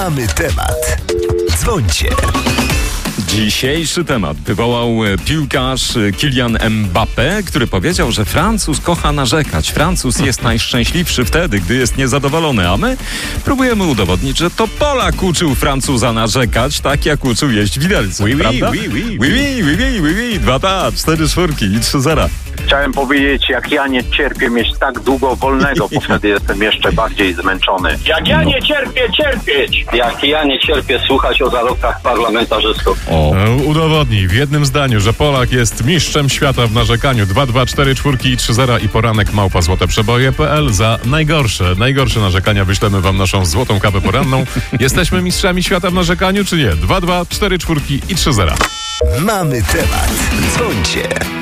Mamy temat. Dzwońcie. Dzisiejszy temat wywołał piłkarz Kylian Mbappé, który powiedział, że Francuz kocha narzekać. Francuz jest najszczęśliwszy wtedy, gdy jest niezadowolony, a my próbujemy udowodnić, że to Polak uczył Francuza narzekać, tak jak uczył jeść widelce, prawda? Oui. 2, 4 czwórki i 3-0. Chciałem powiedzieć, jak ja nie cierpię mieć tak długo wolnego, bo wtedy jestem jeszcze bardziej zmęczony. Jak ja nie cierpię cierpieć! Jak ja nie cierpię słuchać o zarobkach parlamentarzystów. Udowodnij w jednym zdaniu, że Polak jest mistrzem świata w narzekaniu. 2, 4 czwórki i 3-0 i poranek @złoteprzeboje.pl. Za najgorsze narzekania wyślemy wam naszą złotą kawę poranną. Jesteśmy mistrzami świata w narzekaniu, czy nie? 2, 4 czwórki i 3-0. Mamy temat. Dzwońcie.